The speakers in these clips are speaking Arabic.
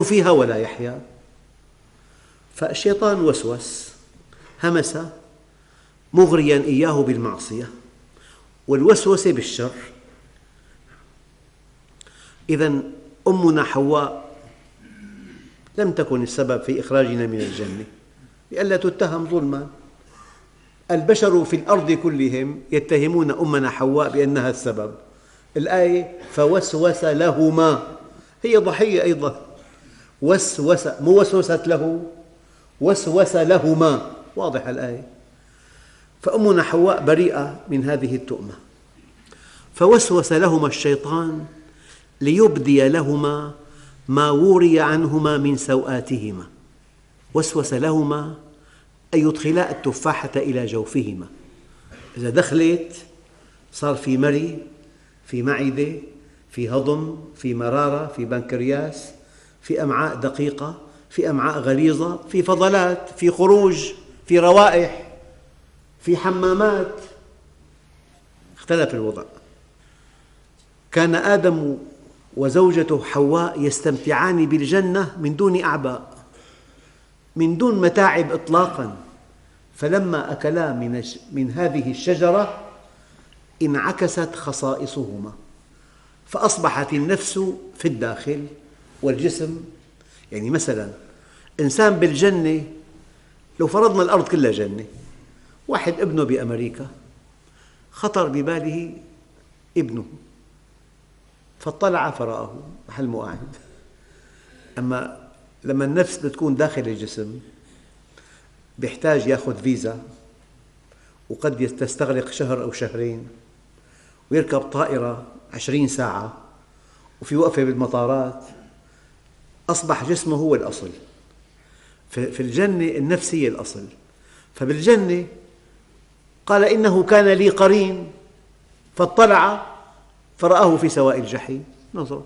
فيها ولا يحيا. فالشيطان وسوس، همس مغريا إياه بالمعصية، والوسوسة بالشر. إذن أمنا حواء لم تكن السبب في إخراجنا من الجنة لئلا تتهم ظلما. البشر في الأرض كلهم يتهمون أمنا حواء بأنها السبب. الآية فوسوس لهما، هي ضحية أيضا. وسوس، مو وسوست له، وسوس لهما، واضح الآية. فأمنا حواء بريئة من هذه التهمة. فوسوس لهما الشيطان ليبدي لهما ما وري عنهما من سوآتهما. وسوس لهما أن يدخلا التفاحة إلى جوفهما. إذا دخلت صار في مري، في معدة، في هضم، في مرارة، في بنكرياس، في أمعاء دقيقة، في أمعاء غليظة، في فضلات، في خروج، في روائح، في حمامات. اختلف الوضع. كان آدم وزوجته حواء يستمتعان بالجنة من دون أعباء، من دون متاعب إطلاقاً. فلما أكلا من هذه الشجرة انعكست خصائصهما، فأصبحت النفس في الداخل والجسم. يعني مثلاً إنسان بالجنة، لو فرضنا الأرض كلها جنة، واحد ابنه بأمريكا خطر بباله ابنه، فاطلع فرآه محل مو قاعد. أما لما النفس تكون داخل الجسم يحتاج يأخذ فيزا، وقد تستغرق شهر أو شهرين، ويركب طائرة 20 ساعة، وفي وقفة بالمطارات. أصبح جسمه هو الأصل. في الجنة النفس هي الأصل. فبالجنة قال إنه كان لي قرين فاطلع فرآه في سواء الجحيم. نظر.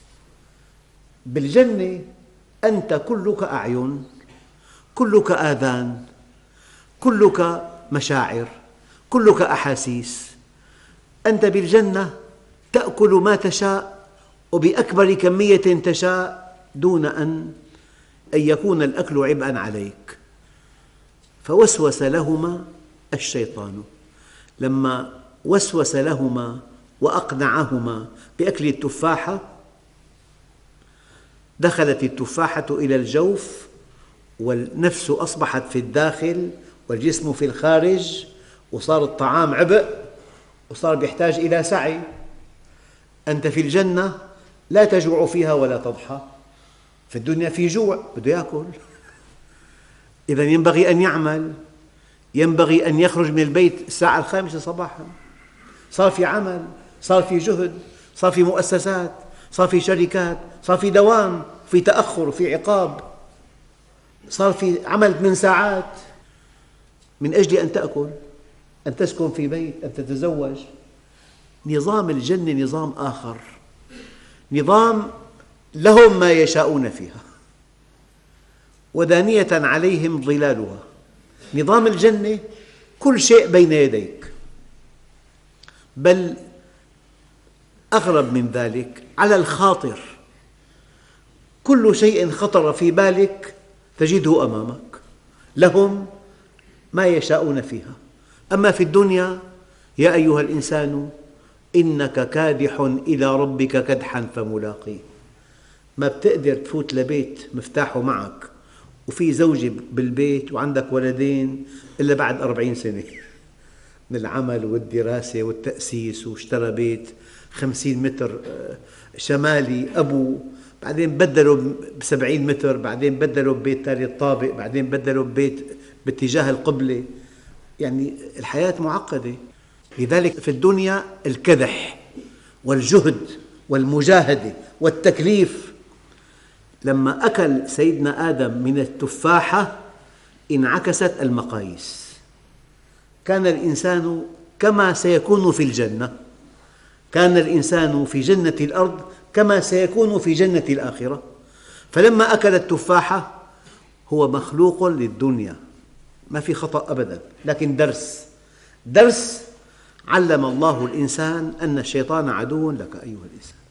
بالجنة أنت كلك أعين، كلك آذان، كلك مشاعر، كلك أحاسيس. أنت بالجنة تأكل ما تشاء وبأكبر كمية تشاء دون أن يكون الأكل عبئاً عليك. فوسوس لهما الشيطان. لما وسوس لهما وأقنعهما بأكل التفاحة، دخلت التفاحة إلى الجوف، والنفس أصبحت في الداخل والجسم في الخارج، وصار الطعام عبء، وصار يحتاج إلى سعي. أنت في الجنة لا تجوع فيها ولا تضحى. في الدنيا في جوع، بده يأكل. إذن ينبغي أن يعمل، ينبغي أن يخرج من البيت الساعة 5 صباحاً. صار في عمل، صار في جهد، صار في مؤسسات، صار في شركات، صار في دوام، في تأخر، في عقاب، صار في عمل 8 ساعات من أجل أن تأكل، أن تسكن في بيت، أن تتزوج. نظام الجنة نظام آخر، نظام لهم ما يشاءون فيها ودانية عليهم ظلالها. نظام الجنة كل شيء بين يديك، بل أغرب من ذلك على الخاطر. كل شيء خطر في بالك تجده أمامك. لهم ما يشاءون فيها. أما في الدنيا يا أيها الإنسان إنك كادح إلى ربك كدحا فملاقيه. ما بتقدر تفوت لبيت مفتاحه معك وفي زوجة بالبيت وعندك ولدين إلا بعد 40 سنة من العمل والدراسة والتأسيس، واشترى بيت 50 متر شمالي أبو، بعدين بدلوا ب70 متر، بعدين بدلوا ببيت ثالث طابق، بعدين بدلوا ببيت باتجاه القبلة. يعني الحياة معقدة. لذلك في الدنيا الكدح والجهد والمجاهدة والتكليف. لما أكل سيدنا آدم من التفاحة انعكست المقاييس. كان الإنسان كما سيكون في الجنة، كان الإنسان في جنة الأرض كما سيكون في جنة الآخرة. فلما أكل التفاحة هو مخلوق للدنيا، ما في خطأ أبداً، لكن درس علم الله الإنسان أن الشيطان عدو لك أيها الإنسان.